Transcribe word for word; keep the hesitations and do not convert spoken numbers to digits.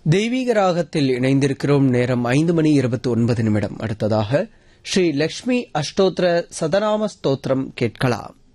தெய்வீக ராகத்தில் இணைந்திருக்கிறோம். நேரம் ஐந்து மணி இருபத்தி ஒன்பது நிமிடம். அடுத்ததாக ஸ்ரீ லட்சுமி அஷ்டோத்திர சதநாம ஸ்தோத்திரம் கேட்கலாம்.